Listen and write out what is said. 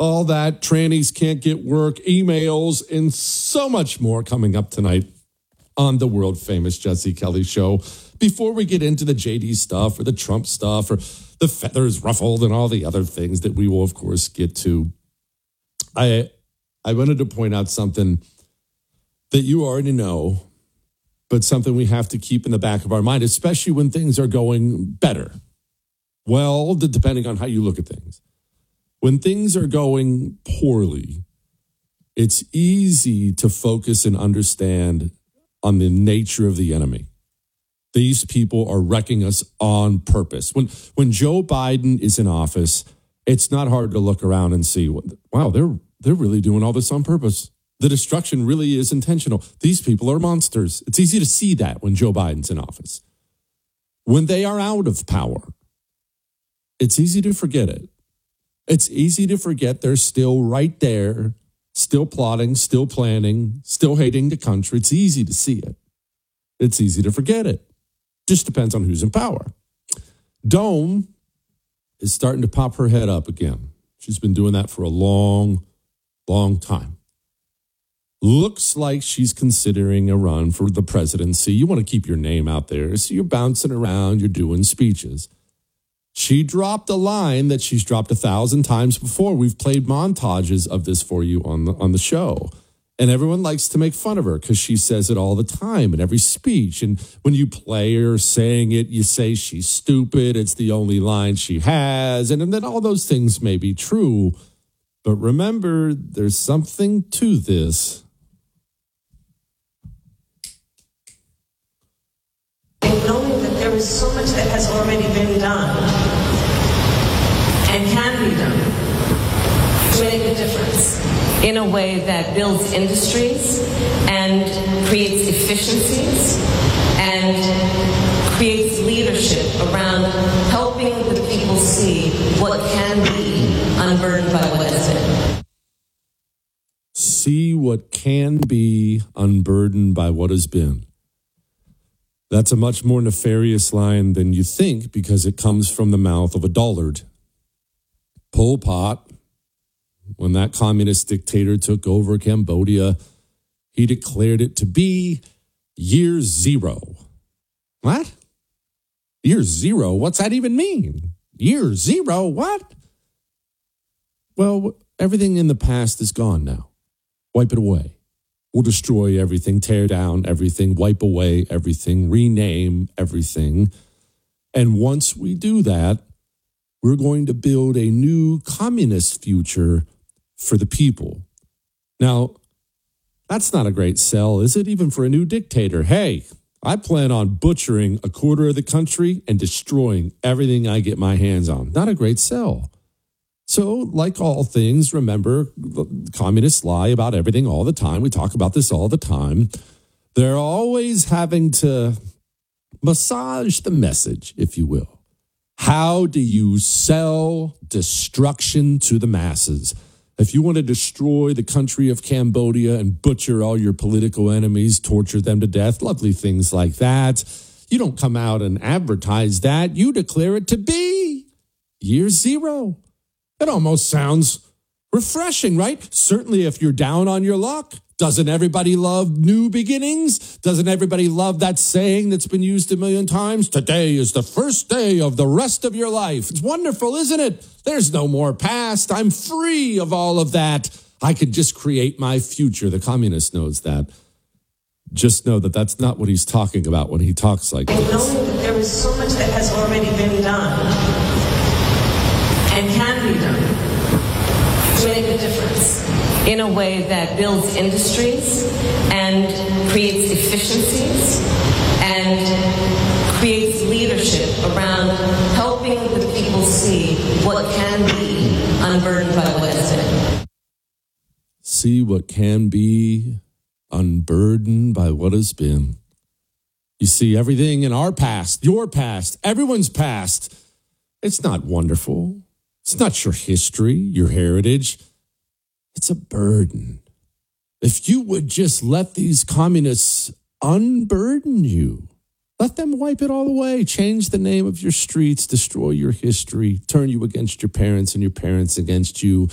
all that, trannies can't get work, emails, and so much more coming up tonight on the world famous Jesse Kelly Show. Before we get into the JD stuff or the Trump stuff or the feathers ruffled and all the other things that we will, of course, get to, I wanted to point out something that you already know, but something we have to keep in the back of our mind, especially when things are going better. Well, depending on how you look at things. When things are going poorly, it's easy to focus and understand on the nature of the enemy. These people are wrecking us on purpose. When Joe Biden is in office, it's not hard to look around and see, wow, they're really doing all this on purpose. The destruction really is intentional. These people are monsters. It's easy to see that when Joe Biden's in office. When they are out of power, it's easy to forget it. It's easy to forget they're still right there, still plotting, still planning, still hating the country. It's easy to see it. It's easy to forget it. Just depends on who's in power. Dome is starting to pop her head up again. She's been doing that for a long, long time. Looks like she's considering a run for the presidency. You want to keep your name out there, so you're bouncing around, you're doing speeches. She dropped a line that she's dropped 1,000 times before. We've played montages of this for you on the show. And everyone likes to make fun of her because she says it all the time in every speech. And when you play her saying it, you say she's stupid. It's the only line she has. And then all those things may be true. But remember, there's something to this. And knowing that there is so much that has already been done and can be done to make a difference in a way that builds industries and creates efficiencies and creates leadership around helping the people see what can be unburdened by what has been. See what can be unburdened by what has been. That's a much more nefarious line than you think because it comes from the mouth of a dullard. Pol Pot, when that communist dictator took over Cambodia, he declared it to be year zero. What? Year zero? What's that even mean? Year zero? What? Well, everything in the past is gone now. Wipe it away. We'll destroy everything, tear down everything, wipe away everything, rename everything. And once we do that, we're going to build a new communist future for the people. Now, that's not a great sell, is it? Even for a new dictator. Hey, I plan on butchering a quarter of the country and destroying everything I get my hands on. Not a great sell. So, like all things, remember, communists lie about everything all the time. We talk about this all the time. They're always having to massage the message, if you will. How do you sell destruction to the masses? If you want to destroy the country of Cambodia and butcher all your political enemies, torture them to death, lovely things like that, you don't come out and advertise that. You declare it to be year zero. It almost sounds refreshing, right? Certainly if you're down on your luck. Doesn't everybody love new beginnings? Doesn't everybody love that saying that's been used a million times? Today is the first day of the rest of your life. It's wonderful, isn't it? There's no more past. I'm free of all of that. I could just create my future. The communist knows that. Just know that that's not what he's talking about when he talks like this. And knowing that there is so much that has already been done and can be done to make a difference in a way that builds industries and creates efficiencies and creates leadership around helping the people see what can be unburdened by what has been. See what can be unburdened by what has been. You see, everything in our past, your past, everyone's past, it's not wonderful. It's not your history, your heritage. It's a burden. If you would just let these communists unburden you, let them wipe it all away, change the name of your streets, destroy your history, turn you against your parents and your parents against you,